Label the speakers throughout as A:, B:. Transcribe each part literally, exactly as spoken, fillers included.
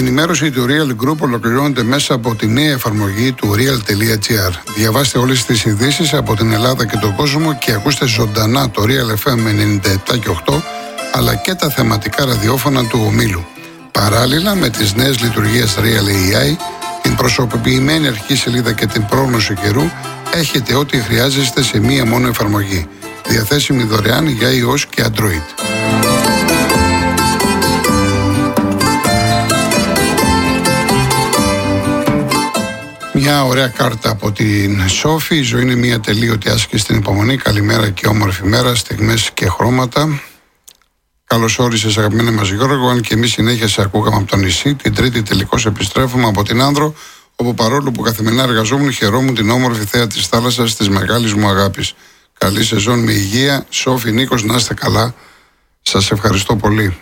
A: ενημέρωση του Real Group ολοκληρώνεται μέσα από τη νέα εφαρμογή του real.gr. Διαβάστε όλες τις ειδήσεις από την Ελλάδα και τον κόσμο και ακούστε ζωντανά το Real εφ εμ ενενήντα επτά και οκτώ, αλλά και τα θεματικά ραδιόφωνα του ομίλου. Παράλληλα με τις νέες λειτουργίες Real έι άι, την προσωποποιημένη αρχική σελίδα και την πρόγνωση καιρού, έχετε ό,τι χρειάζεστε σε μία μόνο εφαρμογή. Διαθέσιμη δωρεάν για iOS και Android. Μια ωραία κάρτα από την Σόφη. Η ζωή είναι μια τελείωτη άσκηση στην υπομονή. Καλημέρα και όμορφη μέρα, στιγμές και χρώματα. Καλώς όρισες, αγαπημένε μας Γιώργο. Αν και εμείς συνέχεια σε ακούγαμε από το νησί, την Τρίτη τελικώς επιστρέφουμε από την Άνδρο, όπου παρόλο που καθημερινά εργαζόμουν, χαιρόμουν την όμορφη θέα της θάλασσας, της μεγάλης μου αγάπης. Καλή σεζόν με υγεία. Σόφη, Νίκος, να είστε καλά. Σας ευχαριστώ πολύ.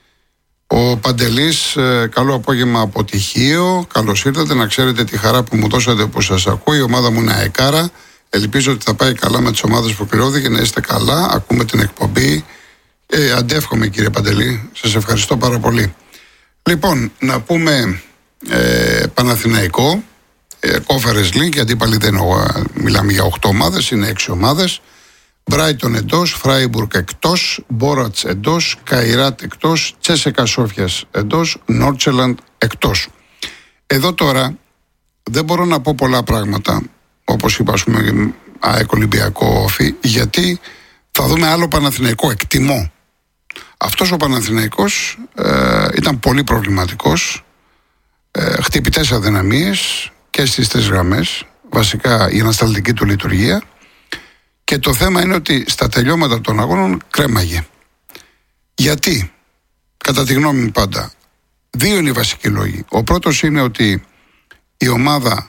A: Ο Παντελής, ε, καλό απόγευμα από Τυχείο. Καλώς ήρθατε. Να ξέρετε τη χαρά που μου δώσατε που σας ακούω. Η ομάδα μου είναι αεκάρα. Ελπίζω ότι θα πάει καλά με τις ομάδες που κληρώθηκε. Να είστε καλά. Ακούμε την εκπομπή. Ε, αντεύχομαι, κύριε Παντελή. Σας ευχαριστώ πάρα πολύ. Λοιπόν, να πούμε ε, Παναθηναϊκό. Ε, Conference League, γιατί πάλι δεν είναι, μιλάμε για οκτώ ομάδες, είναι έξι ομάδες. Μπράιτον εντός, Φράιμπουργκ εκτός, Μπόρατς εντός, Καϊράτ εκτός, Τσέσεκα Σόφιας εντός, Νόρτσελαντ εκτός. Εδώ τώρα δεν μπορώ να πω πολλά πράγματα, όπως είπα, ας πούμε, ΑΕΚ Ολυμπιακό Όφι, γιατί θα δούμε άλλο Παναθηναϊκό, εκτιμώ. Αυτός ο Παναθηναϊκός ε, ήταν πολύ προβληματικός, ε, χτυπητές αδυναμίες και στις τρεις γραμμές, βασικά η ανασταλτική του λειτουργία. Και το θέμα είναι ότι στα τελειώματα των αγώνων κρέμαγε. Γιατί, κατά τη γνώμη μου πάντα, δύο είναι οι βασικοί λόγοι. Ο πρώτος είναι ότι η ομάδα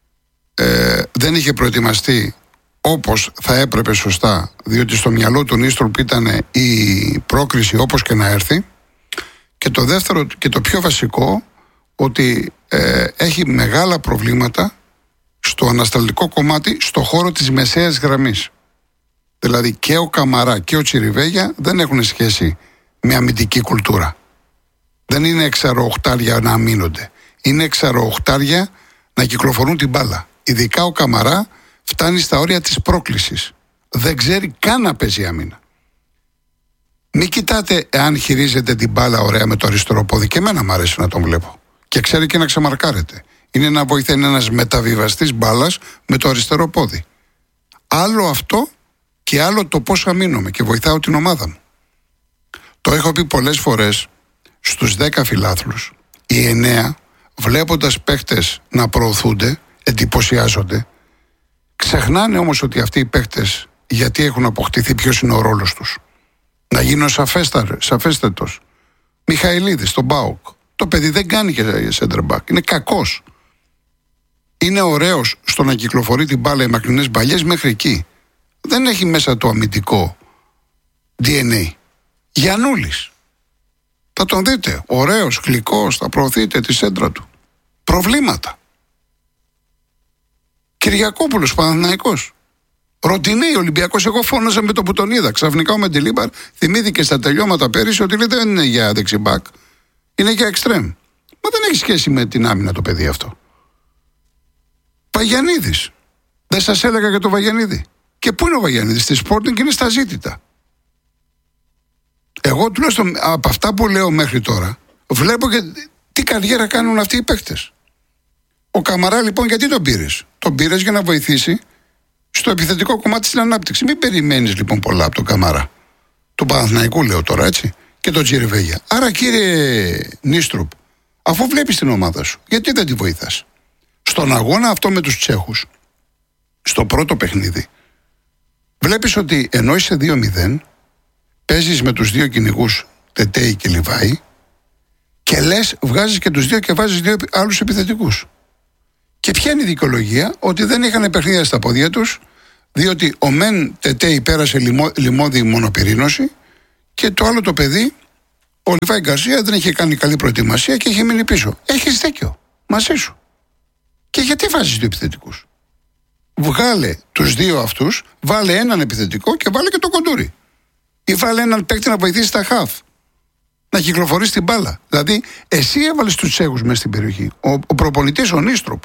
A: ε, δεν είχε προετοιμαστεί όπως θα έπρεπε σωστά, διότι στο μυαλό του Νίστροπ ήταν η πρόκριση όπως και να έρθει. Και το δεύτερο και το πιο βασικό, ότι ε, έχει μεγάλα προβλήματα στο ανασταλτικό κομμάτι, στο χώρο της μεσαίας γραμμής. Δηλαδή και ο Καμαρά και ο Τσιριβέγια δεν έχουν σχέση με αμυντική κουλτούρα. Δεν είναι εξαροοχτάρια να αμήνονται. Είναι εξαροοχτάρια να κυκλοφορούν την μπάλα. Ειδικά ο Καμαρά φτάνει στα όρια της πρόκλησης. Δεν ξέρει καν να παίζει άμυνα. Μην κοιτάτε εάν χειρίζεται την μπάλα ωραία με το αριστερό πόδι. Και εμένα μου αρέσει να τον βλέπω. Και ξέρει και να ξεμαρκάρεται. Είναι να βοηθάει, είναι ένας μεταβιβαστής μπάλας με το αριστερό πόδι. Άλλο αυτό και άλλο το πώς αμήνομαι και βοηθάω την ομάδα μου. Το έχω πει πολλές φορές στους δέκα φιλάθλους. Οι εννέα, βλέποντας παίχτες να προωθούνται, εντυπωσιάζονται. Ξεχνάνε όμως ότι αυτοί οι παίχτες, γιατί έχουν αποκτηθεί, ποιος είναι ο ρόλος τους. Να γίνω σαφέστατος. Μιχαηλίδης στον ΠΑΟΚ. Το παιδί δεν κάνει και center back. Είναι κακός. Είναι ωραίος στο να κυκλοφορεί την μπάλα, οι μακρινές μπαλιές μέχρι εκεί. Δεν έχει μέσα το αμυντικό ντι εν έι. Γιαννούλης. Θα τον δείτε. Ωραίος, γλυκός, θα προωθείτε τη σέντρα του. Προβλήματα. Κυριακόπουλος, Παναθηναϊκός. Ροτινέη, Ολυμπιακός. Εγώ φώναζα με το που τον είδα. Ξαφνικά ο Μεντελίμπαρ θυμήθηκε στα τελειώματα πέρυσι ότι λέει δεν είναι για δεξιμπάκ. Είναι για εξτρέμ. Μα δεν έχει σχέση με την άμυνα το παιδί αυτό. Βαγιανίδης. Δεν σας έλεγα για το Βαγιανίδη. Και πού είναι ο Βαγιανίδης? Στη Sporting είναι στα ζήτητα. Εγώ τουλάχιστον από αυτά που λέω μέχρι τώρα βλέπω και τι καριέρα κάνουν αυτοί οι παίκτες. Ο Καμαρά λοιπόν γιατί τον πήρες? Τον πήρες για να βοηθήσει στο επιθετικό κομμάτι στην ανάπτυξη. Μην περιμένεις λοιπόν πολλά από τον Καμαρά. Του Παναθηναϊκού λέω τώρα, έτσι. Και τον Τσιριβέγια. Άρα κύριε Νίστρουπ, αφού βλέπεις την ομάδα σου, γιατί δεν τη βοηθάς? Στον αγώνα αυτό με τους Τσέχους, στο πρώτο παιχνίδι, βλέπεις ότι ενώ είσαι δύο μηδέν, παίζεις με τους δύο κυνηγούς Τετέι και Λιβάη και λες βγάζεις και τους δύο και βάζεις δύο άλλους επιθετικούς. Και ποια είναι η δικαιολογία? Ότι δεν είχαν παιχνίδια στα πόδια τους, διότι ο μεν Τετέι πέρασε λιμό, λιμώδη μονοπυρήνωση και το άλλο το παιδί, ο Λιβάη Γκαρσία, δεν είχε κάνει καλή προετοιμασία και είχε μείνει πίσω. Έχεις δίκιο μαζί σου. Και γιατί βάζεις δύο επιθετικούς? Βγάλε τους δύο αυτούς, βάλε έναν επιθετικό και βάλε και το κοντούρι. Ή βάλε έναν παίκτη να βοηθήσει τα χαφ. να κυκλοφορήσει την μπάλα. Δηλαδή, εσύ έβαλες τους Τσέχους μέσα στην περιοχή. Ο, ο προπονητής ο Νίστροπ.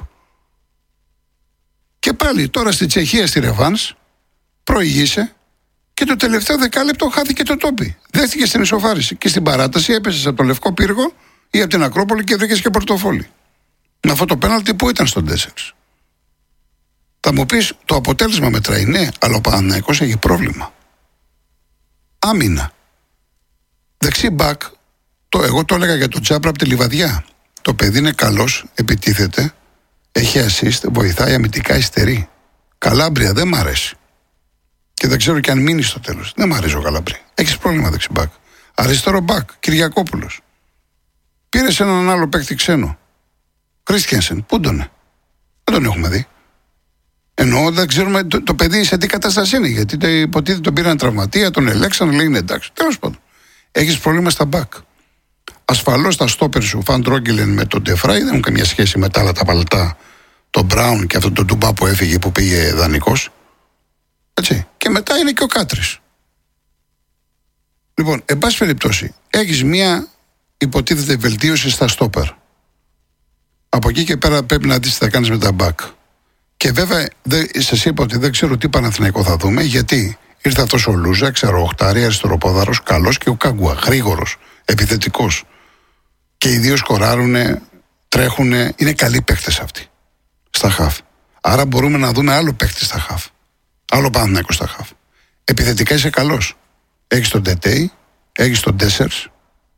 A: Και πάλι τώρα στη Τσεχία, στη Ρεβάνς, προηγήσε και το τελευταίο δεκάλεπτο χάθηκε το τόπι. Δέχτηκε στην ισοφάριση. Και στην παράταση έπεσε από το Λευκό Πύργο ή από την Ακρόπολη και βρήκε και πορτοφόλι. Με αυτό το πέναλτι που ήταν στον τέσσερα. Θα μου πεις, το αποτέλεσμα μετράει, ναι, αλλά ο Παναθηναϊκός έχει πρόβλημα. Άμυνα. Δεξί μπακ, το, εγώ το έλεγα για τον Τσάπρα από τη Λιβαδιά. Το παιδί είναι καλός, επιτίθεται, έχει assist, βοηθάει αμυντικά, υστερεί. Καλάμπρια, δεν μ' αρέσει. Και δεν ξέρω και αν μείνει στο τέλος. Δεν μ' αρέσει ο Καλάμπρια. Έχεις πρόβλημα δεξί μπακ. Αριστερό μπακ, Κυριακόπουλος. Πήρε έναν άλλο παίκτη ξένο. Κρίστιανσεν, πού τον είναι. Δεν τον έχουμε δει. Εννοώ, δεν ξέρουμε το, το παιδί σε τι κατάσταση είναι. Γιατί το υποτίθεται τον πήραν τραυματία, τον ελέξαν, λέει είναι εντάξει. Τέλος πάντων. Έχεις πρόβλημα στα μπακ. Ασφαλώς τα στόπερ σου, Φαν Τρόγκελεν με τον Ντεφράι, δεν έχουν καμία σχέση με τα άλλα τα παλτά. Τον Μπράουν και αυτόν τον Ντουμπά που έφυγε που πήγε δανεικός. Έτσι. Και μετά είναι και ο Κάτρης. Λοιπόν, εν πάση περιπτώσει, έχεις μία υποτίθεται βελτίωση στα στόπερ. Από εκεί και πέρα πρέπει να δεις τι θα κάνεις με τα μπακ. Και βέβαια, σας είπα ότι δεν ξέρω τι Παναθηναϊκό θα δούμε, γιατί ήρθε αυτός ο Λούζα, ξέρω, οχτάρι, αριστεροπόδαρος, καλός, και ο Κάγκουα, γρήγορος, επιθετικός. Και οι δύο σκοράρουνε, τρέχουνε, είναι καλοί παίκτες αυτοί στα χαφ. Άρα μπορούμε να δούμε άλλο παίκτη στα χαφ. Άλλο Παναθηναϊκό στα χαφ. Επιθετικά είσαι καλός. Έχεις τον Τετέι, έχεις τον Τέσσερς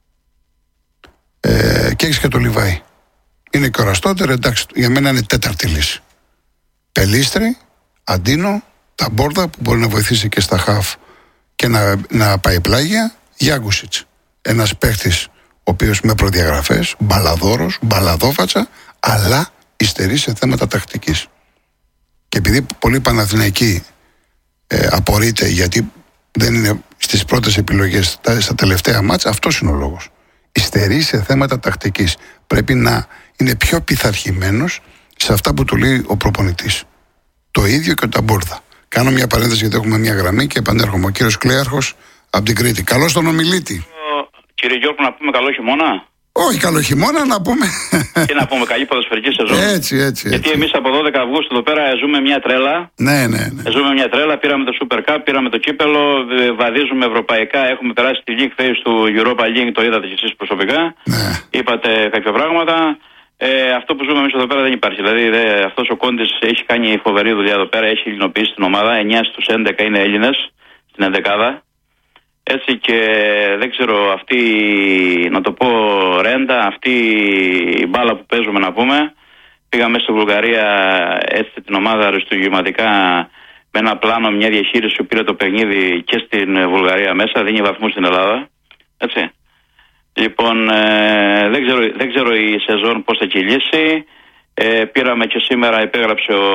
A: ε, και έχεις και τον Λιβάη. Είναι και ο Ραστότερ, εντάξει, για μένα είναι τέταρτη λύση. Πελίστρη, Αντίνο, τα Μπόρδα που μπορεί να βοηθήσει και στα χαφ και να, να πάει πλάγια, Γιάγκουσιτς. Ένας παίχτης ο οποίος με προδιαγραφές, μπαλαδόρος, μπαλαδόφατσα, αλλά υστερεί σε θέματα τακτικής. Και επειδή πολλοί Παναθηναϊκοί ε, απορείται γιατί δεν είναι στις πρώτες επιλογές στα τελευταία μάτσα, αυτός είναι ο λόγος. Υστερεί σε θέματα τακτικής. Πρέπει να είναι πιο πειθαρχημένος σε αυτά που του λέει ο προπονητής. Το ίδιο και τα Μπόρδα. Κάνω μια παρένθεση γιατί έχουμε μια γραμμή και επανέρχομαι. Ο κύριος Κλέαρχος από την Κρήτη. Καλώς τον ομιλήτη.
B: Κύριε Γιώργο, να πούμε καλό χειμώνα.
A: Όχι, καλό χειμώνα να πούμε.
B: Και να πούμε καλή ποδοσφαιρική σεζόν.
A: Έτσι, έτσι.
B: Γιατί
A: έτσι.
B: εμείς από δώδεκα Αυγούστου εδώ πέρα ζούμε μια τρέλα.
A: Ναι, ναι, ναι.
B: Ζούμε μια τρέλα. Πήραμε το Super Cup, πήραμε το κύπελο, βαδίζουμε ευρωπαϊκά. Έχουμε περάσει τη League Phase του Europa League, το είδατε κι εσείς προσωπικά.
A: Ναι.
B: Είπατε κάποια πράγματα. Ε, αυτό που ζούμε εμείς εδώ πέρα δεν υπάρχει. Δηλαδή, δε, αυτός ο Κόντης έχει κάνει φοβερή δουλειά εδώ πέρα, έχει ελληνοποιήσει την ομάδα. εννιά στους έντεκα είναι Έλληνες στην ενδεκάδα. Έτσι, και δεν ξέρω, αυτή, να το πω ρέντα, αυτή η μπάλα που παίζουμε να πούμε. Πήγαμε στη Βουλγαρία, έτσι την ομάδα αριστουργηματικά, με ένα πλάνο, μια διαχείριση που πήρε το παιχνίδι και στην Βουλγαρία μέσα, δίνει βαθμούς στην Ελλάδα. Έτσι. Λοιπόν, ε, δεν, ξέρω, δεν ξέρω η σεζόν πώς θα κυλήσει. Ε, πήραμε και σήμερα, υπέγραψε ο,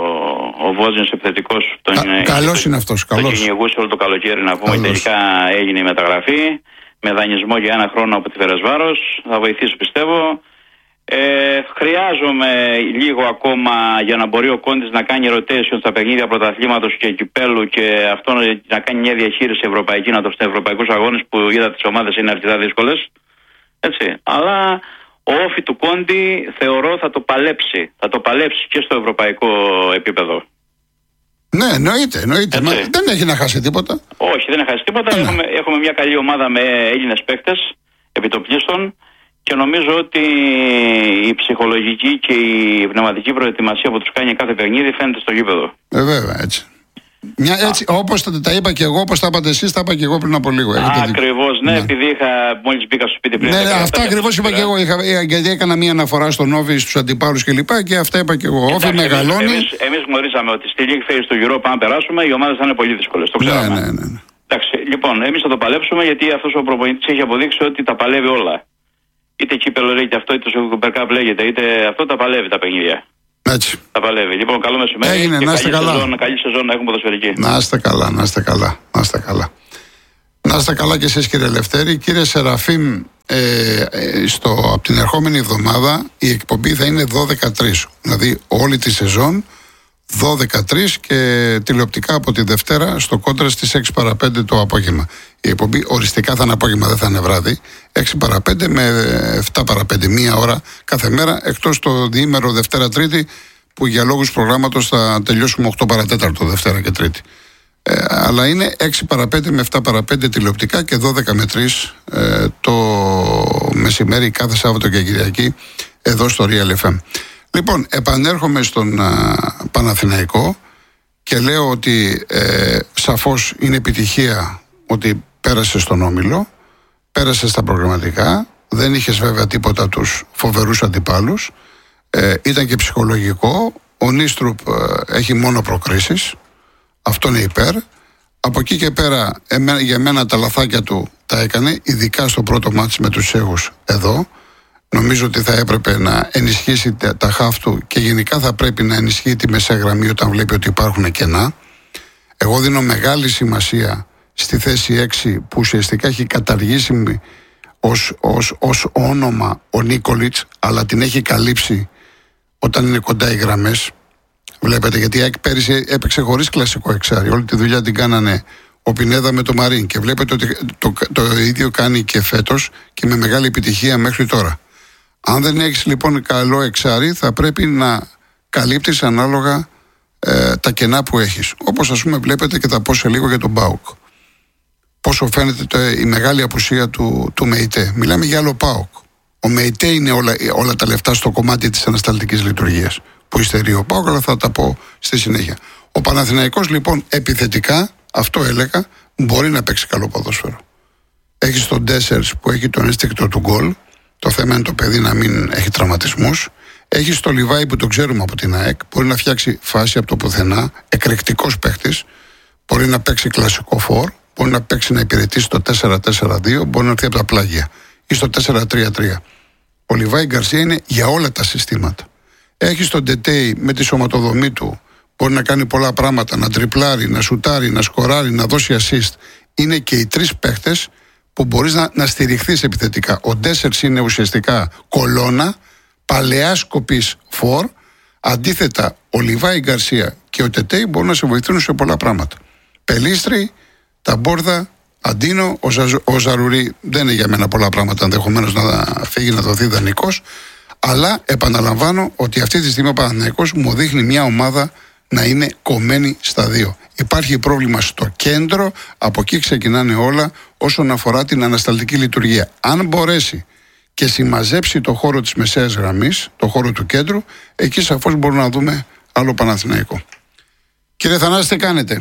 B: ο Βόζινς επιθετικός.
A: Κα, καλός είναι αυτός, καλός.
B: Το κυνηγούσε όλο το καλοκαίρι να πούμε. Καλώς. Τελικά έγινε η μεταγραφή με δανεισμό για ένα χρόνο από τη Φερεσβάρος. Θα βοηθήσει πιστεύω. Ε, χρειάζομαι λίγο ακόμα για να μπορεί ο Κόντης να κάνει rotation στα παιχνίδια πρωταθλήματος και κυπέλου και αυτό να κάνει μια διαχείριση ευρωπαϊκή, να το στους ευρωπαϊκούς αγώνες που είδα τις ομάδες είναι αρκετά δύσκολες. Έτσι. Αλλά ο όφι του Κόντι θεωρώ θα το παλέψει. Θα το παλέψει και στο ευρωπαϊκό επίπεδο.
A: Ναι, εννοείται. εννοείται. Μα δεν έχει να χάσει τίποτα.
B: Όχι, δεν έχει χάσει τίποτα. Έχουμε, έχουμε μια καλή ομάδα με Έλληνες παίκτες επιτοπλίστων και νομίζω ότι η ψυχολογική και η πνευματική προετοιμασία που τους κάνει κάθε παιχνίδι φαίνεται στο γήπεδο. Ε,
A: βέβαια, έτσι. Μια, έτσι, όπως τα, τα είπα και εγώ, όπως τα είπατε εσείς, τα είπα και εγώ πριν από λίγο.
B: Ακριβώς, ναι, ναι, επειδή είχα, μόλις μπήκα στο σπίτι πριν.
A: Ναι, ναι, αυτά ακριβώς είπα και εγώ. Είχα, γιατί έκανα μια αναφορά στον Όφη, στους αντιπάλους κλπ. Και, και αυτά είπα και εγώ. Ο Όφη μεγαλώνει.
B: Εμείς, εμείς γνωρίζαμε ότι στη League Phase του Europa, αν περάσουμε, οι ομάδες θα είναι πολύ δύσκολες. Το ξέραμε.
A: Ναι, ναι, ναι, ναι.
B: Εντάξει, λοιπόν, εμείς θα το παλέψουμε γιατί αυτός ο προπονητής έχει αποδείξει ότι τα παλεύει όλα. Είτε κύπελο λέγεται αυτό, είτε Super Cup λέγεται, είτε αυτό τα παλεύει τα παιχνίδια.
A: Έτσι.
B: Τα παλεύει. Λοιπόν, καλό μεσημέρι.
A: Έγινε,
B: και
A: να είστε
B: καλή
A: καλά.
B: Σεζόν, καλή σεζόν να έχουμε ποδοσφαιρική.
A: Να είστε καλά, να είστε καλά. Να είστε καλά. Να είστε καλά και εσείς κύριε Λευτέρη. Κύριε Σεραφείμ, ε, ε, στο, από την ερχόμενη εβδομάδα η εκπομπή θα είναι δώδεκα τρεις. Δηλαδή όλη τη σεζόν δώδεκα τρεις και τηλεοπτικά από τη Δευτέρα στο Κόντρα στις έξι παρά πέντε το απόγευμα. η εκπομπή οριστικά θα είναι απόγευμα, δεν θα είναι βράδυ. έξι παρά πέντε με εφτά παρά πέντε, μία ώρα κάθε μέρα, εκτός το διήμερο Δευτέρα-Τρίτη, που για λόγους προγράμματος θα τελειώσουμε οκτώ παρά τέταρτο Δευτέρα και Τρίτη. Ε, αλλά είναι έξι παρά πέντε με εφτά παρά πέντε τηλεοπτικά και δώδεκα με τρεις ε, το μεσημέρι κάθε Σάββατο και Κυριακή εδώ στο Real εφ εμ. Λοιπόν, επανέρχομαι στον α, Παναθηναϊκό και λέω ότι ε, σαφώς είναι επιτυχία ότι πέρασε στον όμιλο, πέρασε στα προγραμματικά, δεν είχες βέβαια τίποτα τους φοβερούς αντιπάλους, ε, ήταν και ψυχολογικό, ο Νίστρουπ ε, έχει μόνο προκρίσεις, αυτό είναι υπέρ. Από εκεί και πέρα, εμένα, για μένα τα λαθάκια του τα έκανε, ειδικά στο πρώτο μάτς με τους Σέγους εδώ. Νομίζω ότι θα έπρεπε να ενισχύσει τα, τα χαφ του και γενικά θα πρέπει να ενισχύει τη μεσαία γραμμή όταν βλέπει ότι υπάρχουν κενά. Εγώ δίνω μεγάλη σημασία στη θέση έξι που ουσιαστικά έχει καταργήσει ως, ως, ως όνομα ο Νίκολιτς, αλλά την έχει καλύψει όταν είναι κοντά οι γραμμές. Βλέπετε, γιατί η ΑΕΚ πέρυσι έπαιξε χωρίς κλασικό εξάρι. Όλη τη δουλειά την κάνανε ο Πινέδα με το Μαρίν και βλέπετε ότι το, το, το ίδιο κάνει και φέτος και με μεγάλη επιτυχία μέχρι τώρα. Αν δεν έχεις λοιπόν καλό εξάρι, θα πρέπει να καλύπτεις ανάλογα ε, τα κενά που έχεις. Όπως ας πούμε βλέπετε και θα πω σε λίγο για τον ΠΑΟΚ. Πόσο φαίνεται το, η μεγάλη απουσία του, του ΜΕΙΤΕ. Μιλάμε για άλλο ΠΑΟΚ. Ο ΜΕΙΤΕ είναι όλα, όλα τα λεφτά στο κομμάτι της ανασταλτικής λειτουργίας που υστερεί ο ΠΑΟΚ, αλλά θα τα πω στη συνέχεια. Ο Παναθηναϊκός λοιπόν επιθετικά, αυτό έλεγα, μπορεί να παίξει καλό ποδόσφαιρο. Έχει τον Ντέσσερς που έχει τον ένστικτο του γκολ. Το θέμα είναι το παιδί να μην έχει τραυματισμούς. Έχει το Λιβάη που το ξέρουμε από την ΑΕΚ. Μπορεί να φτιάξει φάση από το πουθενά. Εκρηκτικός παίχτης. Μπορεί να παίξει κλασικό φορ. Μπορεί να παίξει να υπηρετήσει το τέσσερα τέσσερα δύο. Μπορεί να έρθει από τα πλάγια. Ή στο τέσσερα τρία τρία. Ο Λιβάη Γκαρσία είναι για όλα τα συστήματα. Έχει τον Ντετέι με τη σωματοδομή του. Μπορεί να κάνει πολλά πράγματα. Να τριπλάρει, να σουτάρει, να σκοράρει, να δώσει assist. Είναι και οι τρεις παίχτες που μπορείς να, να στηριχθείς επιθετικά. Ο Ντέσσερς είναι ουσιαστικά κολόνα, παλαιά σκοπής φορ. Αντίθετα, ο Λιβάη Γκαρσία και ο Τετέι μπορούν να σε βοηθούν σε πολλά πράγματα. Πελίστρη, τα Μπόρδα, Αντίνο, ο, Ζα, ο Ζαρουρί δεν είναι για μένα πολλά πράγματα, ενδεχομένως να φύγει να δοθεί δανεικός. Αλλά επαναλαμβάνω ότι αυτή τη στιγμή ο Παναθηναϊκός μου δείχνει μια ομάδα να είναι κομμένη στα δύο. Υπάρχει πρόβλημα στο κέντρο, από εκεί ξεκινάνε όλα όσον αφορά την ανασταλτική λειτουργία. Αν μπορέσει και συμμαζέψει το χώρο της μεσαίας γραμμής, το χώρο του κέντρου, εκεί σαφώς μπορούμε να δούμε άλλο Παναθηναϊκό. Κύριε Θανάση, τι κάνετε?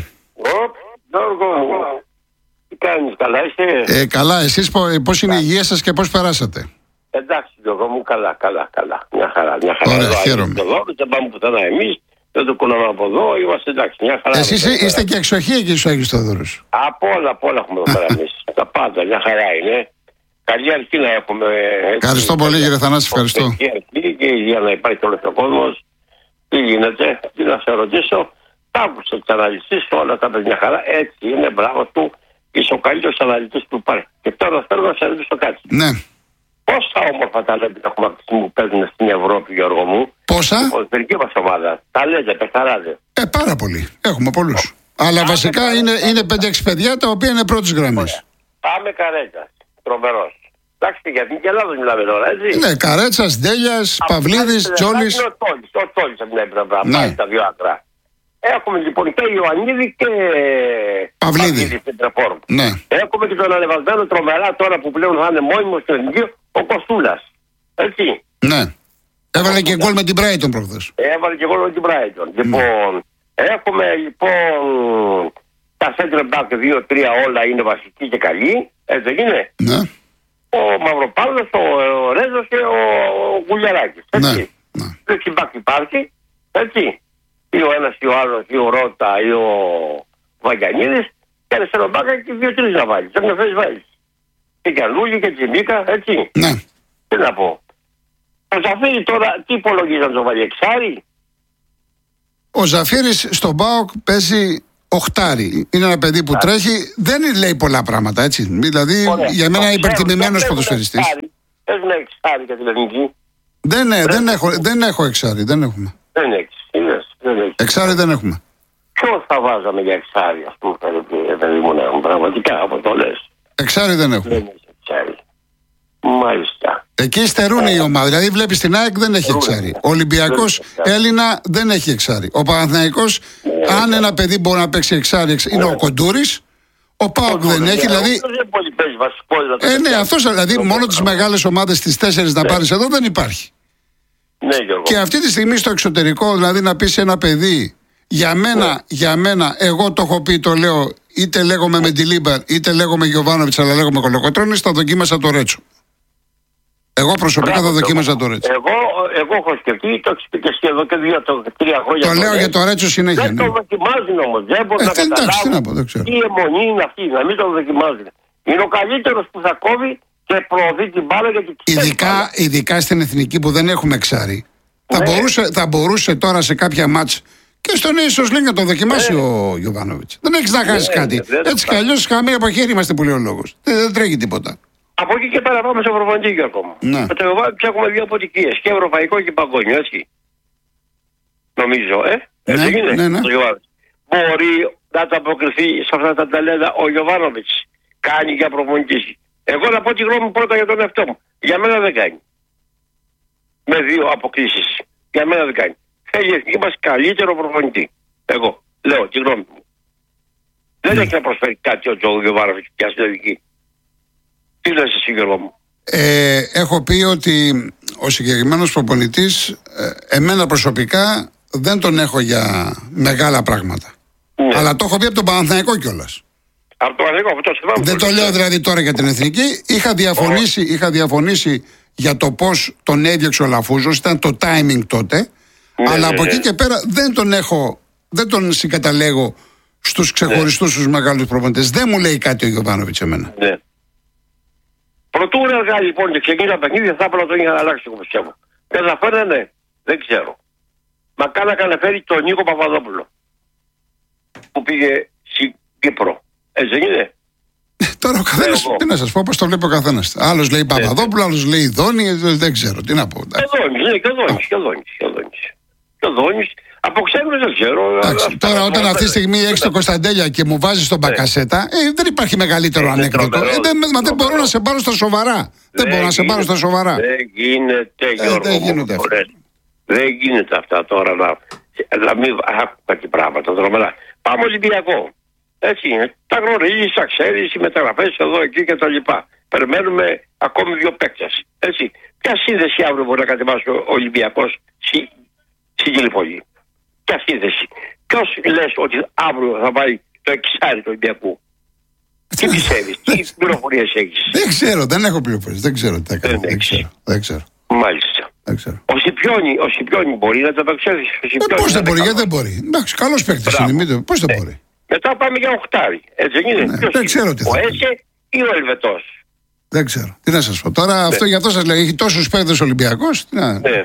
C: Τι κάνεις, καλά είστε?
A: Ε, καλά, εσείς πώς είναι η υγεία σας και πώς περάσατε?
C: Εντάξει, Γιώργο μου, καλά, καλά, καλά. Μια χαρά, μια χαρά.
A: Ωραία, χαίρομαι.
C: Εδώ, δεν πάμε πουθενά εμείς, δεν το κουνάμε από εδώ, είμαστε εντάξει, μια χαρά.
A: Εσείς είστε, είστε και εξοχή εκεί στους Άγιους Θεοδόρους?
C: Από όλα, από όλα έχουμε εδώ πέρα εμείς. Τα πάντα, μια χαρά είναι. Καλή αρχή να έχουμε.
A: Ευχαριστώ πολύ, κύριε Θανάση, ευχαριστώ.
C: Καλή αρχή και για να υπάρχει όλος ο κόσμος. Τι γίνεται, τι να σε ρωτήσω. Τα άκουσα τις αναλυτήσεις, όλα τα παιδιά χαρά. Έτσι είναι, μπράβο του. Είσαι ο καλύτερος αναλυτής που υπάρχει. Και τώρα θέλω να σε ρωτήσω κάτι.
A: Ναι.
C: Πόσα όμορφα ταλέντα έχουμε από τη στιγμή που παίζουν στην Ευρώπη, Γιώργο μου?
A: Πόσα?
C: Η δική μας ομάδα. Ταλέντα, παιχταράδε.
A: Ε, πάρα πολύ. Έχουμε πολλούς. Αλλά Πάμε βασικά Καρέτας. είναι, είναι πέντε έξι παιδιά τα οποία είναι πρώτης γραμμής.
C: Πάμε Καρέτσας. Τρομερός. Εντάξει, για την Ελλάδα μιλάμε τώρα, έτσι.
A: Ναι, Καρέτσας, Ντέλιας, Παυλίδης, Τζόλης.
C: Ο Τόλης, ο Τόλης από την έπειτα. Ναι. Πάει τα δύο άκρα. Έχουμε λοιπόν και Ιωαννίδη και
A: Παυλίδη
C: στην Τρεφόρm.
A: Ναι.
C: Έχουμε και τον ανεβασμένο τρομερά τώρα που πλέον θα είναι μόνιμος στο εθνικό, ο Κοστούλας. Έτσι.
A: Ναι. Έβαλε και γκολ με την Brighton προχθές.
C: Έβαλε και γκολ με την Brighton. Mm. Λοιπόν, έχουμε λοιπόν τα center back δύο τρία όλα είναι βασικοί και καλοί. Έτσι δεν είναι?
A: Ναι.
C: Ο Μαυροπάνος, ο, ο Ρέζος και ο, ο Γουλιαράκης. Έτσι.
A: Ναι.
C: Ναι. Back υπάρχει. Έτσι. Ή ο ένας ή ο άλλος ή ο Ρώτα ή ο Βαγιανίδης. Και αριστερό μπάκα και δύο-τρεις να βάλεις. Δεν με θες βάλεις. Και Καλούλη και Τσιμίκα, έτσι.
A: Ναι.
C: Τι να πω. Ο Ζαφίρι τώρα τι υπολογίζει να το βάλει, εξάρι?
A: Ο Ζαφίρις στον ΠΑΟΚ παίζει οχτάρι. Είναι ένα παιδί που τρέχει, δεν λέει πολλά πράγματα, έτσι. Δηλαδή Ωραία. για μένα είναι υπερτιμημένος ποδοσφαιριστής.
C: Παίζουν εξάρι για την ελληνική.
A: Δεν, ναι, δεν, έχω, δεν έχω εξάρι, δεν έχουμε.
C: Δεν έχεις.
A: Εξάρι δεν έχουμε.
C: Ποιος θα βάζαμε για εξάρι, ας πούμε, παιδί μου, πραγματικά από το λες.
A: Εξάρι δεν έχουν.
C: Δεν έχει εξάρι. Μάλιστα.
A: Εκεί στερούν οι ομάδες. Δηλαδή βλέπει την ΑΕΚ δεν έχει εξάρι. Ο Ολυμπιακός Έλληνα δεν έχει εξάρι. Ο Παναθηναϊκός, αν ένα παιδί μπορεί να παίξει εξάρι, είναι ο Κοντούρης. Ο ΠΑΟΚ δεν έχει. Δηλαδή. Ε, ναι, αυτό δηλαδή μόνο τις μεγάλες ομάδες, τις τέσσερις να πάρεις εδώ δεν υπάρχει. Και αυτή τη στιγμή στο εξωτερικό, δηλαδή να πει ένα παιδί. Για μένα, για μένα, εγώ το έχω πει, το λέω, είτε λέγομαι Μεντιλίμπαρ, είτε λέγομαι Γιοβάνοβιτς, αλλά λέγομαι Κολοκοτρώνης, θα δοκίμασα το Ρέτσο. Εγώ προσωπικά θα δοκίμασα το Ρέτσο.
C: Εγώ, εγώ έχω σκεφτεί, το έχει πει και εσύ εδώ και δύο, το, τρία χρόνια.
A: Το λέω για το Ρέτσο συνέχεια.
C: Δεν
A: ναι.
C: το δοκιμάζουν όμως. Δεν μπορεί
A: ε,
C: να καταλάβουν
A: τι, να πω, δεν ξέρω.
C: τι αιμονή είναι αυτή, να μην το δοκιμάζουν. Είναι ο καλύτερος που θα κόβει και προωθεί την μπάλα γιατί
A: ειδικά, ειδικά στην εθνική που δεν έχουμε εξάρι. Ναι. Θα, μπορούσε, θα μπορούσε τώρα σε κάποια μάτς και στον ίσως λέει να το δοκιμάσει ναι. ο Γιοβάνοβιτς. Δεν έχεις να χάσεις ναι, κάτι. Ναι, έτσι κι αλλιώς χαμένοι από χέρι είμαστε που λέει ο λόγος. Δεν, δεν τρέχει τίποτα.
C: Από εκεί και πέρα πάμε στο προπονητή ακόμα.
A: Ναι.
C: Με το Γιοβάνοβιτς έχουμε δύο αποτυχίες. Και ευρωπαϊκό και παγκόσμιο, έτσι. Νομίζω, ε.
A: Ναι,
C: έτσι είναι.
A: Ναι, ναι.
C: Το μπορεί να το αποκριθεί σε αυτά τα ταλέντα ο Γιοβάνοβιτς. Κάνει για προπονητής. Εγώ να πω τη γνώμη μου πρώτα για τον εαυτό μου. Για μένα δεν κάνει. Με δύο αποκλήσεις. Για μένα δεν κάνει. Θέλει η εθνική μας καλύτερο προπονητή. Εγώ λέω τη γνώμη μου. Δεν έχει να προσφέρει κάτι ο Τζο Γιοβάνοβιτς πια στην εθνική. Τι λες εσύ, Γιώργο μου?
A: Ε, έχω πει ότι ο συγκεκριμένος προπονητής, ε, εμένα προσωπικά δεν τον έχω για μεγάλα πράγματα. Ναι. Αλλά το έχω πει από τον Παναθηναϊκό κιόλας.
C: Από τον Παναθηναϊκό, αυτό θυμάμαι.
A: Δεν το λέω δηλαδή τώρα για την εθνική. Είχα διαφωνήσει, oh. είχα διαφωνήσει για το πώς τον έδιωξε ο Λαφούζος, ήταν το timing τότε. Ναι, αλλά ναι, από ναι. εκεί και πέρα δεν τον έχω, δεν τον συγκαταλέγω στους ξεχωριστούς τους ναι. μεγάλους προπονητές. Δεν μου λέει κάτι ο Γιοβάνοβιτς εμένα.
C: Ναι. Προτού έργα λοιπόν και ξεκίνησε τα παιχνίδια, θα έπρεπε να τον είχαν αλλάξει, εγώ πιστεύω. Δεν θα φέρνανε, δεν ξέρω. Μα κάνακα να φέρει τον Νίκο Παπαδόπουλο που πήγε στην Κύπρο. Έτσι δεν είναι?
A: Τώρα ο καθένας, τι να σας πω, πώς το βλέπει ο καθένας. Άλλος λέει Παπαδόπουλο, άλλος λέει Δόνη, δεν ξέρω, τι να πω.
C: Και Δόνης, ναι, και Δόνης, και Δόνης, και Δόνης. Και Δόνης, από ξέρουμε δεν ξέρω.
A: Εντάξει, τώρα όταν αυτή τη στιγμή έχεις τον Κωνσταντέλια και μου βάζεις τον Μπακασέτα, ε, δεν υπάρχει μεγαλύτερο ανέκδοτο. Ε, δεν, μα δεν μπορώ να σε πάρω στα σοβαρά. Δεν μπορώ να σε πάρω στα σοβαρά.
C: Δεν γίνεται, Γιώργο.
A: Δεν γίνονται αυτά.
C: Δεν γίνεται αυτά τώρα να, να μην άκου κάτι πράγματα δρομερά. Πάμε Ολυμπιακό. Έτσι είναι. Τα γνωρίζεις, τα ξέρεις, οι μεταγραφές εδώ, εκεί και τα λοιπά. Περιμένουμε ακόμη δύο παίκτες. Έτσι. Ποια σύνδεση αύριο μπορεί να κατεβάσει ο Ολυμπιακός στη, στην Κιλιπολή? Ποια σύνδεση? Ποιος λες ότι αύριο θα πάει το εξάρι του Ολυμπιακού? Τι πιστεύεις, τι πληροφορίες έχεις?
A: Δεν ξέρω, δεν έχω πληροφορίες. Δεν ξέρω τι θα κάνει. Δεν, δεν, ξέρω, δεν ξέρω.
C: Μάλιστα.
A: Δεν ξέρω.
C: Ο Σιπιόνι, ο Σιπιόνι μπορεί να το απεξέλθει.
A: Ε, πώς δεν μπορεί, γιατί δεν μπορεί. Εντάξει, καλός παίκτης είναι. Πώς δεν μπορεί.
C: Μετά πάμε για οχτάρι. Έτσι δεν είναι?
A: Ναι, δεν ξέρω τι θα
C: ο Έσε ή ο Ελβετός?
A: Δεν ξέρω. Τι να σας πω. Τώρα ναι. αυτό, γι' αυτό σας λέω. Έχει τόσους παίκτες Ολυμπιακός. Ναι.
C: Ναι.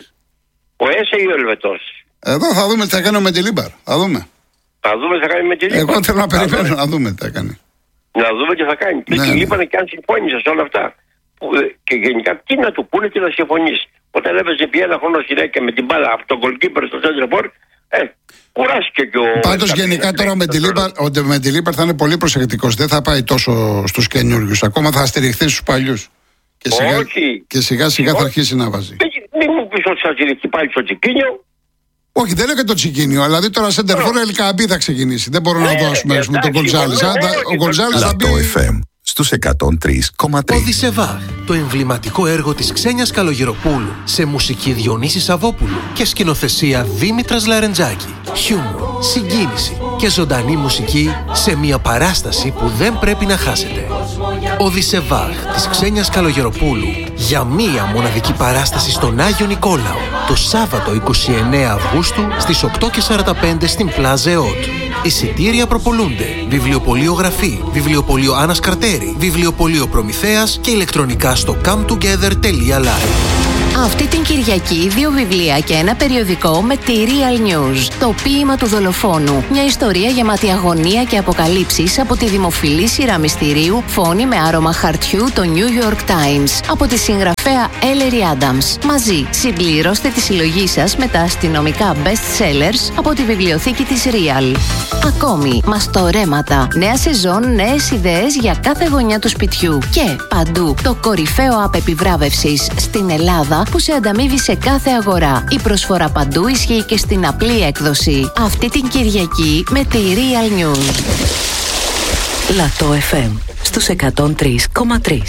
C: Ο Έσε ή ο Ελβετός?
A: Εδώ θα δούμε τι θα κάνει με τη Λίμπαρ. Θα δούμε.
C: Θα δούμε τι θα κάνει με τη Λίμπαρ.
A: Εγώ θέλω να περιμένω να δούμε τι θα κάνει.
C: Να δούμε τι θα κάνει. Ναι, τι είπανε και αν συμφώνησε σε όλα αυτά. Και γενικά τι να του πούνε και να συμφωνήσει. Όταν έπαιζε επί ένα χρόνο συνέχεια με την μπάλα από τον goalkeeper στο center for, ε, κουράστηκε και ο. Πάντως γενικά τώρα με τη Λίμπαρ, ο Ντεμεντιλίμπαρ θα είναι πολύ προσεκτικός. Δεν θα πάει τόσο στους καινούριους. Ακόμα θα στηριχθεί στους παλιούς. Και σιγά, όχι.
A: Και σιγά σιγά όχι. θα αρχίσει να βάζει.
C: Μην μου πεις ότι θα στηριχθεί πάλι στο Τσικίνιο.
A: Όχι, δεν λέω και το Τσικίνιο, αλλά δηλαδή τώρα center for Ελκαμπή θα ξεκινήσει. Δεν μπορώ να δω με τον Γκοντζάλης. Ο Γκοντζάλης θα μπει.
D: Στους εκατόν τρία κόμμα τρία.
E: Ο Δισεβάχ, το εμβληματικό έργο της Ξένιας Καλογεροπούλου, σε μουσική Διονύση Σαββόπουλου και σκηνοθεσία Δήμητρας Λαρεντζάκη. Χιούμορ, συγκίνηση και ζωντανή μουσική σε μια παράσταση που δεν πρέπει να χάσετε. Ο Δισεβάχ της Ξένιας Καλογεροπούλου για μία μοναδική παράσταση στον Άγιο Νικόλαο το Σάββατο είκοσι εννέα Αυγούστου στις οκτώ και σαράντα πέντε στην Πλάζ ΕΟΤ. Εισιτήρια προπολούνται. Βιβλιοπωλείο Γραφή, Βιβλιοπωλείο Άννας Καρτέρη, Βιβλιοπωλείο Προμηθέας και ηλεκτρονικά στο come together τελεία live.
F: Αυτή την Κυριακή δύο βιβλία και ένα περιοδικό με τη Real News. Το ποίημα του δολοφόνου. Μια ιστορία γεμάτη αγωνία και αποκαλύψεις από τη δημοφιλή σειρά μυστηρίου Φόνη με άρωμα χαρτιού, το New York Times. Από τη συγγραφέα Ellery Adams. Μαζί συμπληρώστε τη συλλογή σας με τα αστυνομικά best sellers από τη βιβλιοθήκη της Real. Ακόμη, μαστορέματα. Νέα σεζόν, νέες ιδέες για κάθε γωνιά του σπιτιού. Και παντού το κορυφαίο app επιβράβευσης στην Ελλάδα που σε ανταμείβει σε κάθε αγορά. Η προσφορά παντού ισχύει και στην απλή έκδοση. Αυτή την Κυριακή με τη Real News.
G: Λατό εφ εμ στους εκατόν τρία κόμμα τρία.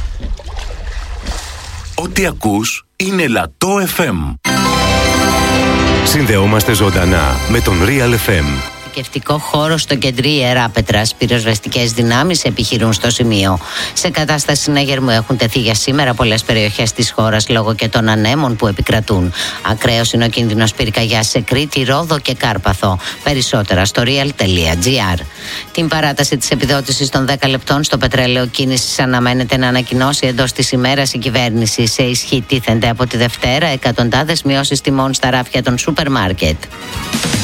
H: Ό,τι ακούς είναι Λατό εφ εμ. Συνδεόμαστε ζωντανά με τον Real εφ εμ.
I: Θρησκευτικό χώρο στο κεντρί Ιεράπετρας. Πυροσβεστικές δυνάμεις επιχειρούν στο σημείο. Σε κατάσταση συναγερμού έχουν τεθεί για σήμερα πολλές περιοχές της χώρας λόγω και των ανέμων που επικρατούν. Ακραίος είναι ο κίνδυνος πυρκαγιάς σε Κρήτη, Ρόδο και Κάρπαθο. Περισσότερα στο real τελεία gr. Την παράταση της επιδότησης των δέκα λεπτών στο πετρέλαιο κίνησης αναμένεται να ανακοινώσει εντός της ημέρας η κυβέρνηση. Σε ισχύ τίθενται από τη Δευτέρα εκατοντάδες μειώσεις τιμών στα ράφια των σούπερ μάρκετ.